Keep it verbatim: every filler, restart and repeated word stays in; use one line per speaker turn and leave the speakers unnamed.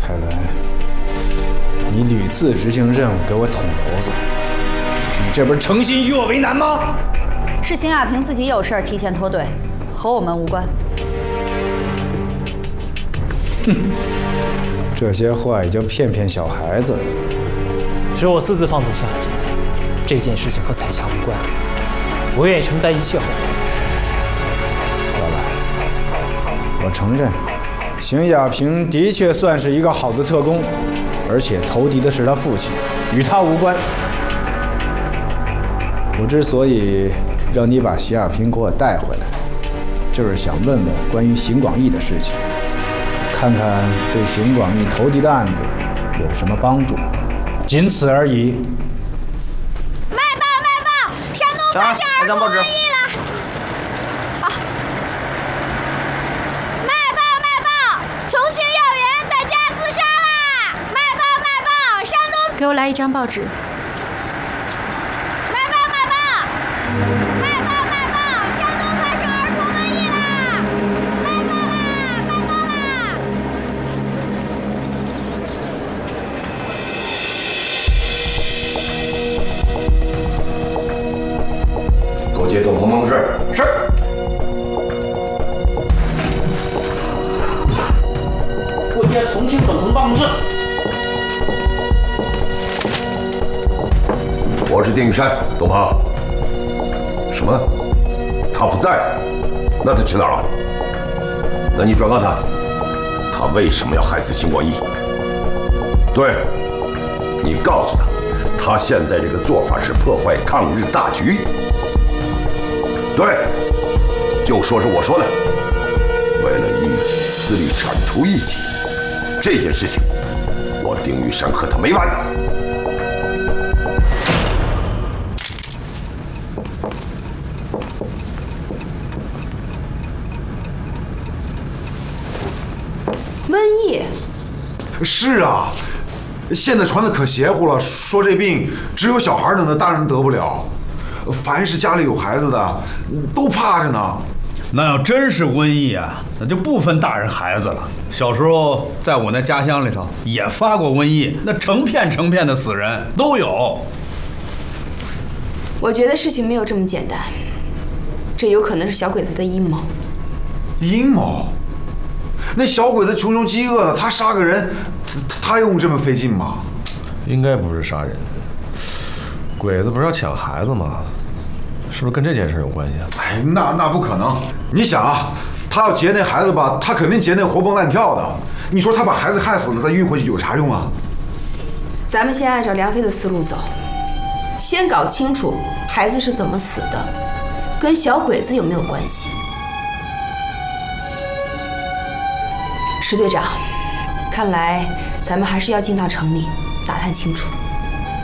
看来你屡次执行任务给我捅娄子，你这不是诚心与我为难吗？
是邢亚平自己有事儿提前脱队，和我们无关。
哼，这些话也就骗骗小孩子。
是我私自放走邢亚平的，这件事情和彩霞无关，我愿意承担一切后果。
小兰，我承认，邢亚平的确算是一个好的特工，而且投敌的是他父亲，与他无关。我之所以让你把邢亚平给我带回来，就是想问问关于邢广义的事情，看看对邢广义投敌的案子有什么帮助，仅此而已。
卖报卖报，山东发生儿童瘟疫了！好，卖报卖报，重庆幼儿园在家自杀啦！卖报卖报，山东
给我来一张报纸。
卖报卖报，卖报卖报，山东发生儿童瘟疫啦！卖报啦，卖报啦！
给我接董鹏办公室。
是。过接重庆董鹏办公室。
我是丁玉山，董鹏。什么？他不在？那他去哪儿了？那你转告他，他为什么要害死邢广义？对，你告诉他，他现在这个做法是破坏抗日大局。对，就说是我说的，为了一己私利铲除异己，这件事情，我丁玉山和他没完。
瘟疫？
是啊，现在传的可邪乎了，说这病只有小孩能得，大人得不了。凡是家里有孩子的，都怕着呢。
那要真是瘟疫啊，那就不分大人孩子了。小时候在我那家乡里头也发过瘟疫，那成片成片的死人都有。
我觉得事情没有这么简单，这有可能是小鬼子的阴谋。
阴谋？那小鬼子穷穷饥饿的，他杀个人，他用这么费劲吗？
应该不是杀人，鬼子不是要抢孩子吗？是不是跟这件事有关系啊？
哎，那那不可能！你想啊，他要劫那孩子吧，他肯定劫那活蹦乱跳的。你说他把孩子害死了，再运回去有啥用啊？
咱们先按照梁飞的思路走，先搞清楚孩子是怎么死的，跟小鬼子有没有关系。石队长，看来咱们还是要进到城里打探清楚。